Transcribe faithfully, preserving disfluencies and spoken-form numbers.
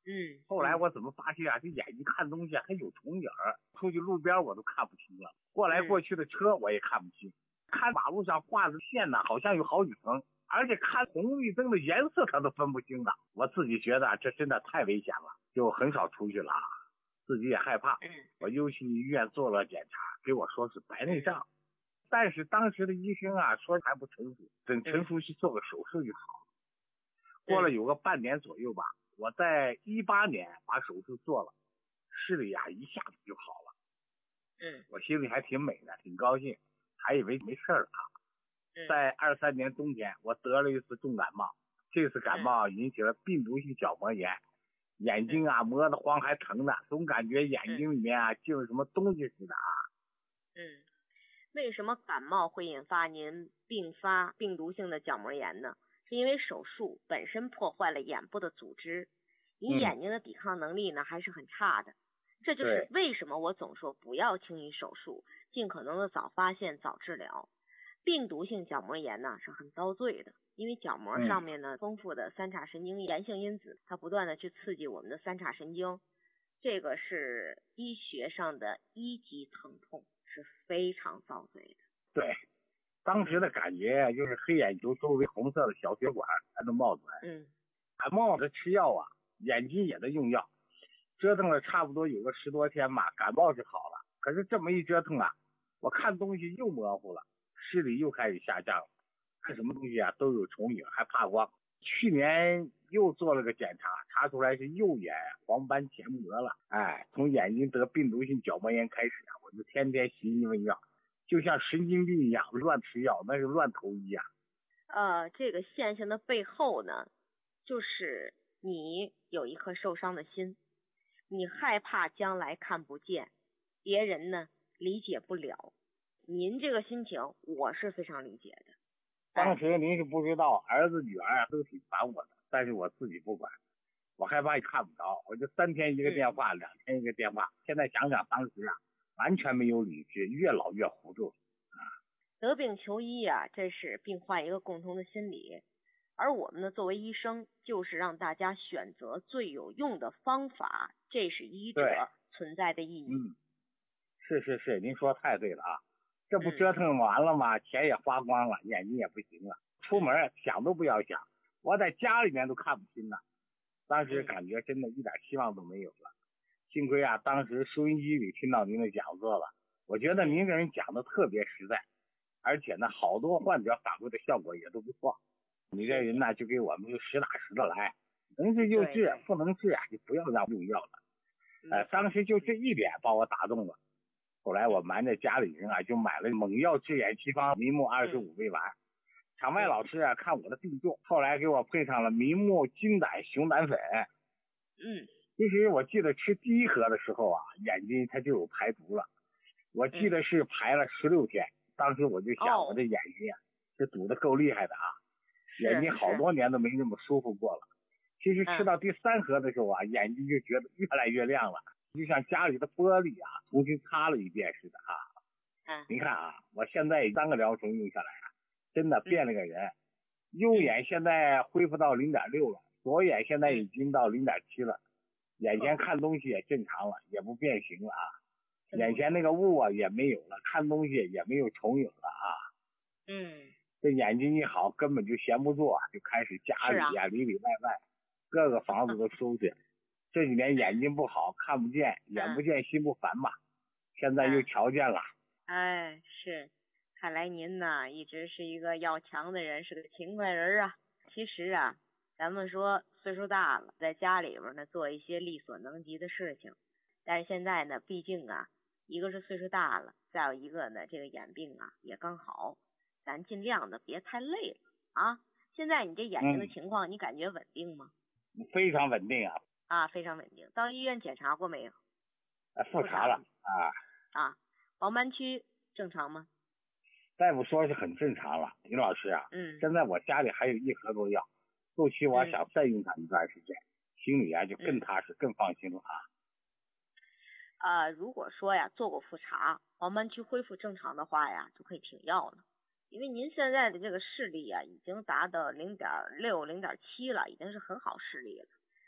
嗯。 后来我怎么发现啊，这眼睛看东西还有重影儿，出去路边我都看不清了，过来过去的车我也看不清，看马路上画的线呢，好像有好几层，而且看红绿灯的颜色他都分不清的。我自己觉得这真的太危险了，就很少出去了，自己也害怕。 嗯。 我又去医院做了检查，给我说是白内障，但是当时的医生啊说还不成熟，等成熟去做个手术就好了。过了有个半年左右吧，我在一八年把手术做了，视力啊一下子就好了。 嗯。 我心里还挺美的，挺高兴，还以为没事了啊。 嗯。 在二三年冬天，我得了一次重感冒，这次感冒引起了病毒性角膜炎，眼睛啊摸得慌还疼的，总感觉眼睛里面啊进了什么东西似的啊。 嗯，为什么感冒会引发您并发病毒性的角膜炎呢？是因为手术本身破坏了眼部的组织，你眼睛的抵抗能力呢还是很差的。这就是为什么我总说不要轻易手术，尽可能的早发现早治疗。病毒性角膜炎呢是很遭罪的，因为角膜上面呢丰富的三叉神经炎性因子，它不断的去刺激我们的三叉神经，这个是医学上的一级疼痛，是非常遭罪的。 对，当时的感觉就是黑眼球周围红色的小血管还能冒出来。 嗯， 感冒的吃药啊，眼睛也在用药，折腾了差不多有个十多天吧，感冒是好了。可是这么一折腾啊，我看东西又模糊了，视力又开始下降了，看什么东西啊都有重影，还怕光。去年又做了个检查，查出来是右眼黄斑前膜了。哎，从眼睛得病毒性角膜炎开始啊，我就天天寻医问药，就像神经病一样乱吃药，那是乱投医啊。 呃，这个现象的背后呢，就是你有一颗受伤的心，你害怕将来看不见，别人呢理解不了。您这个心情我是非常理解的。 当时您是不知道，儿子女儿都挺烦我的，但是我自己不管，我害怕看不着，我就三天一个电话，嗯、两天一个电话。现在想想当时啊，完全没有理智，越老越糊涂啊。 得病求医啊，这是病患一个共同的心理，而我们呢，作为医生，就是让大家选择最有用的方法，这是医者存在的意义。 嗯，是是是，您说太对了啊。这不折腾完了吗？嗯、钱也花光了，眼睛也不行了，出门想都不要想，我在家里面都看不清了。当时感觉真的一点希望都没有了。幸亏啊，当时收音机里听到您的讲座了，我觉得您这人讲的特别实在，而且呢，好多患者反馈的效果也都不错。你这人呢，就给我们就实打实的来，能治就治，不能治啊，就不要让用药了。呃，当时就这一点把我打动了。后来我瞒着家里人啊，就买了猛药治眼奇方明目二十五味丸。场外老师啊，看我的病重，后来给我配上了明目金胆熊胆粉。 嗯， 其实我记得吃第一盒的时候啊，眼睛它就有排毒了。我记得是排了十六天，当时我就想，我这眼睛啊是堵得够厉害的啊，眼睛好多年都没那么舒服过了。其实吃到第三盒的时候啊，眼睛就觉得越来越亮了。就像家里的玻璃啊重新擦了一遍似的啊。 嗯， 您看啊，我现在三个疗程用下来啊，真的变了个人。右眼现在恢复到 零点六 了，左眼现在已经到 零点七 了，眼前看东西也正常了，也不变形了啊。眼前那个雾啊也没有了，看东西也没有重影了啊。 嗯， 这眼睛一好，根本就闲不住啊，就开始家里呀、啊、里里外外各个房子都收拾。这几年眼睛不好，看不见，眼不见心不烦嘛，现在又瞧见了。 哎，是，看来您呢一直是一个要强的人，是个勤快人啊。其实啊，咱们说岁数大了，在家里边呢做一些力所能及的事情，但是现在呢，毕竟啊，一个是岁数大了，再有一个呢，这个眼病啊也刚好，咱尽量的别太累了啊。现在你这眼睛的情况，嗯、你感觉稳定吗？ 非常稳定啊。 啊，非常稳定。到医院检查过没有？ 呃，复查了啊。 啊，黄斑区正常吗？ 大夫说是很正常了，林老师啊。 嗯。 现在我家里还有一盒多药，后期我想再用它一段时间，嗯、心里啊就更踏实、嗯、更放心了啊。 呃，如果说呀做过复查，黄斑区恢复正常的话呀，就可以停药了。因为您现在的这个视力啊，已经达到 零点六、零点七 了，已经是很好视力了。